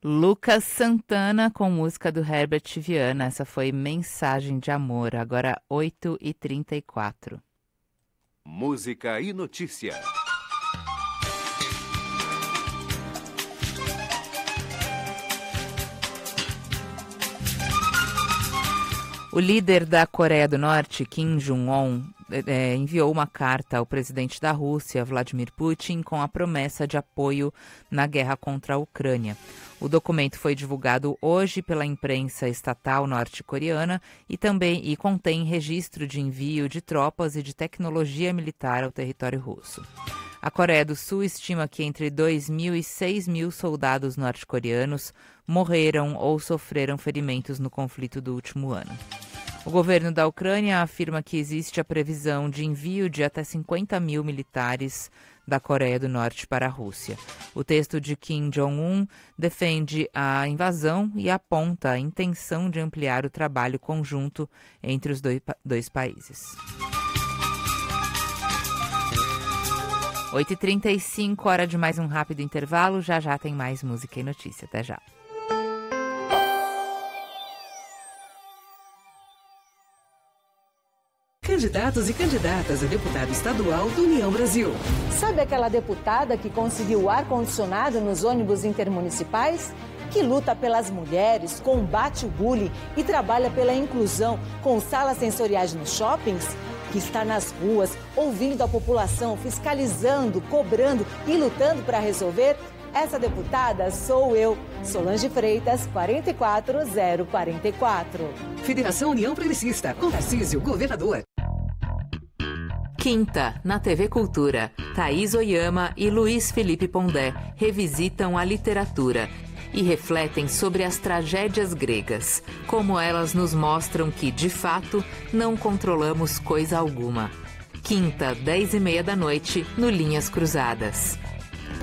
Lucas Santana com música do Herbert Viana. Essa foi Mensagem de Amor. Agora 8h34. Música e notícia. O líder da Coreia do Norte, Kim Jong-un, enviou uma carta ao presidente da Rússia, Vladimir Putin, com a promessa de apoio na guerra contra a Ucrânia. O documento foi divulgado hoje pela imprensa estatal norte-coreana e contém registro de envio de tropas e de tecnologia militar ao território russo. A Coreia do Sul estima que entre 2.000 e 6.000 soldados norte-coreanos morreram ou sofreram ferimentos no conflito do último ano. O governo da Ucrânia afirma que existe a previsão de envio de até 50.000 militares da Coreia do Norte para a Rússia. O texto de Kim Jong-un defende a invasão e aponta a intenção de ampliar o trabalho conjunto entre os dois países. 8h35, hora de mais um rápido intervalo. Já tem mais música e notícia. Até já. Candidatos e candidatas a deputado estadual do União Brasil. Sabe aquela deputada que conseguiu ar-condicionado nos ônibus intermunicipais? Que luta pelas mulheres, combate o bullying e trabalha pela inclusão com salas sensoriais nos shoppings? Que está nas ruas, ouvindo a população, fiscalizando, cobrando e lutando para resolver? Essa deputada sou eu, Solange Freitas, 44044. Federação União Progressista, com Tarcísio, governador. Quinta, na TV Cultura, Thaís Oyama e Luiz Felipe Pondé revisitam a literatura e refletem sobre as tragédias gregas, como elas nos mostram que, de fato, não controlamos coisa alguma. Quinta, 10h30 da noite, no Linhas Cruzadas.